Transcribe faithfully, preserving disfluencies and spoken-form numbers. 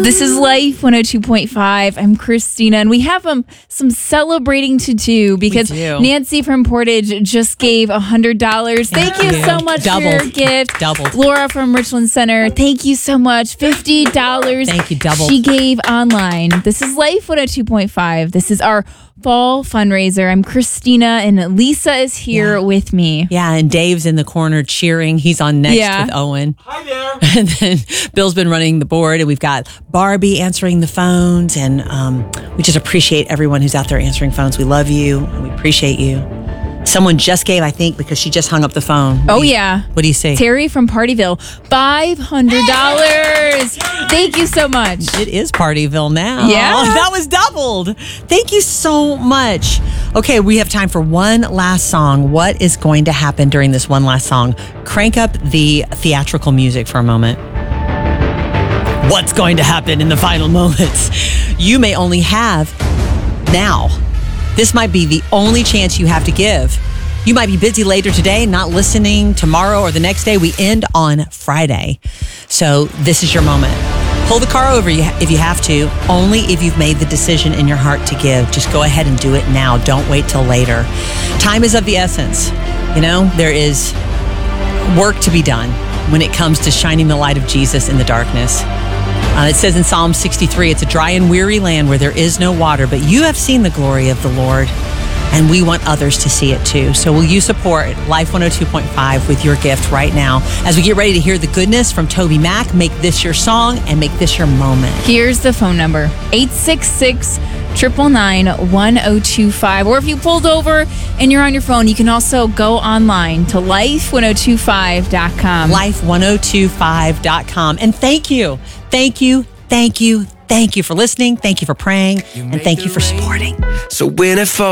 This is Life one oh two point five. I'm Christina, and we have um, some celebrating to do because Nancy from Portage just gave one hundred dollars. Thank you so much Doubled. for your gift. Doubled. Laura from Richland Center, thank you so much. fifty dollars. Thank you, doubled. She gave online. This is Life one oh two point five. This is our fall fundraiser. I'm Christina, and Lisa is here Yeah. with me. Yeah, and Dave's in the corner cheering. He's on next Yeah. with Owen. Hi there. And then Bill's been running the board, and we've got Barbie answering the phones. And um, we just appreciate everyone who's out there answering phones. We love you, and we appreciate you. Someone just gave, I think, because she just hung up the phone. What Oh, do you- yeah. What do you say? Terry from Partyville, five hundred dollars. Thank you so much. It is Partyville now. Yeah. That was doubled. Thank you so much. Okay, we have time for one last song. What is going to happen during this one last song? Crank up the theatrical music for a moment. What's going to happen in the final moments? You may only have now. This might be the only chance you have to give. You might be busy later today, not listening tomorrow or the next day. We end on Friday. So this is your moment. Pull the car over if you have to, only if you've made the decision in your heart to give. Just go ahead and do it now. Don't wait till later. Time is of the essence. You know, there is work to be done when it comes to shining the light of Jesus in the darkness. Uh, it says in Psalm sixty-three, it's a dry and weary land where there is no water, but you have seen the glory of the Lord, and we want others to see it too. So will you support Life one oh two point five with your gift right now as we get ready to hear the goodness from Toby Mac? Make this your song and make this your moment. Here's the phone number, eight six six, nine nine nine, one oh two five. Or if you pulled over and you're on your phone, you can also go online to life one oh two five dot com. life one oh two five dot com. And thank you, thank you, thank you, thank you for listening. Thank you for praying. And thank you for supporting. So when it falls.